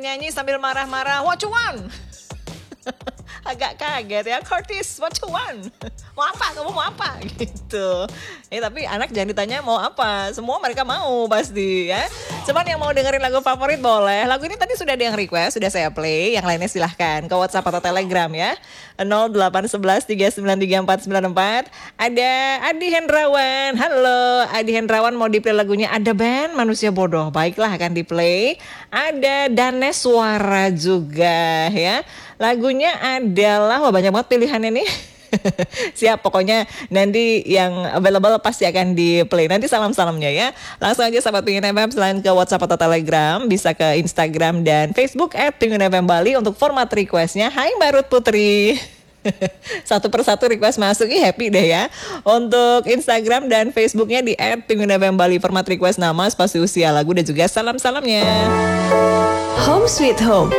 nyanyi sambil marah-marah. What you want? Agak kaget ya, Curtis, what you want? Mau apa? Kamu mau apa? Gitu. Tapi anak jangan ditanya mau apa. Semua mereka mau pasti ya. Cuman yang mau dengerin lagu favorit boleh. Lagu ini tadi sudah ada yang request, sudah saya play. Yang lainnya silahkan ke WhatsApp atau Telegram ya. 0811 393 494. Ada Adi Hendrawan. Halo, Adi Hendrawan mau di play lagunya Ada Band Manusia Bodoh. Baiklah, akan di play. Ada Danes Suara juga ya. Lagunya adalah, wah banyak banget pilihannya nih. Siap, pokoknya nanti yang available pasti akan di play. Nanti salam-salamnya ya. Langsung aja sahabat Pingin FM, selain ke WhatsApp atau Telegram, bisa ke Instagram dan Facebook @PinginFM Bali untuk format requestnya. Hai Mbak Ruth Putri. Satu persatu request masuk, happy deh ya. Untuk Instagram dan Facebooknya di @PinginFM Bali, format request nama, spasi usia, lagu dan juga salam-salamnya. Home Sweet Home.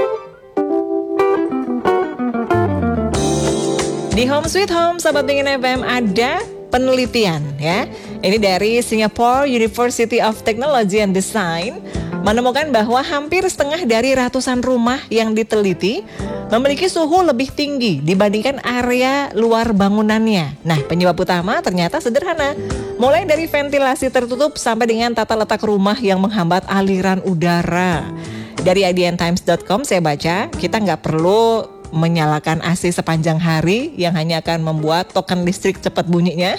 Di Home Sweet Home, sahabat Pingin FM, ada penelitian ya. Ini dari Singapore University of Technology and Design menemukan bahwa hampir setengah dari ratusan rumah yang diteliti memiliki suhu lebih tinggi dibandingkan area luar bangunannya. Nah, penyebab utama ternyata sederhana. Mulai dari ventilasi tertutup sampai dengan tata letak rumah yang menghambat aliran udara. Dari idntimes.com saya baca, kita nggak perlu menyalakan AC sepanjang hari yang hanya akan membuat token listrik cepat bunyinya.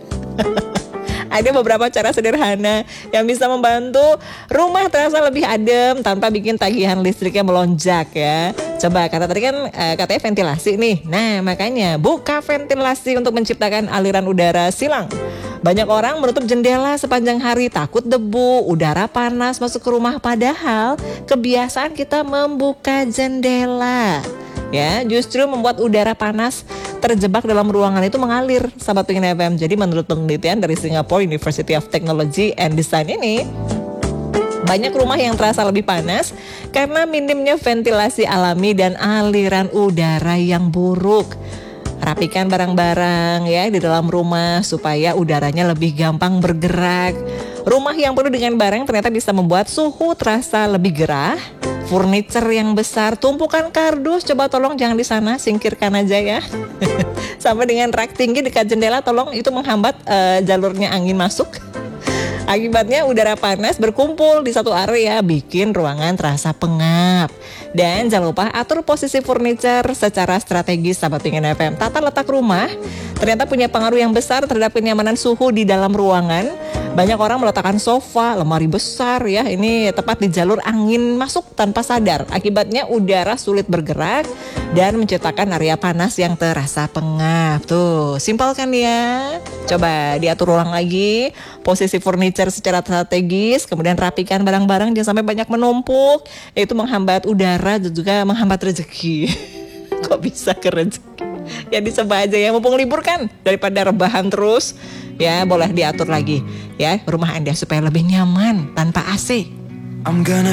Ada beberapa cara sederhana yang bisa membantu rumah terasa lebih adem tanpa bikin tagihan listriknya melonjak ya. Coba katanya ventilasi nih. Nah, makanya buka ventilasi untuk menciptakan aliran udara silang. Banyak orang menutup jendela sepanjang hari takut debu, udara panas masuk ke rumah, padahal kebiasaan kita membuka jendela ya justru membuat udara panas terjebak dalam ruangan itu mengalir, sahabat Pingin FM. Jadi menurut penelitian dari Singapore University of Technology and Design ini, banyak rumah yang terasa lebih panas karena minimnya ventilasi alami dan aliran udara yang buruk. Rapikan barang-barang ya di dalam rumah supaya udaranya lebih gampang bergerak. Rumah yang penuh dengan barang ternyata bisa membuat suhu terasa lebih gerah. Furniture yang besar, tumpukan kardus, coba tolong jangan di sana, singkirkan aja ya. Sampai dengan rak tinggi dekat jendela, tolong itu menghambat jalurnya angin masuk. Akibatnya udara panas berkumpul di satu area, bikin ruangan terasa pengap. Dan jangan lupa atur posisi furniture secara strategis, sahabat Pingin FM. Tata letak rumah ternyata punya pengaruh yang besar terhadap kenyamanan suhu di dalam ruangan. Banyak orang meletakkan sofa, lemari besar ya, ini tepat di jalur angin masuk tanpa sadar. Akibatnya udara sulit bergerak dan menciptakan area panas yang terasa pengap. Tuh, simpel kan ya? Coba diatur ulang lagi posisi furniture secara strategis, kemudian rapikan barang-barang jangan sampai banyak menumpuk. Itu menghambat udara dan juga menghambat rezeki. Kok bisa ke rezeki? Ya dicoba aja ya, mumpung libur kan, daripada rebahan terus. Ya boleh diatur lagi ya rumah Anda supaya lebih nyaman tanpa AC. I'm gonna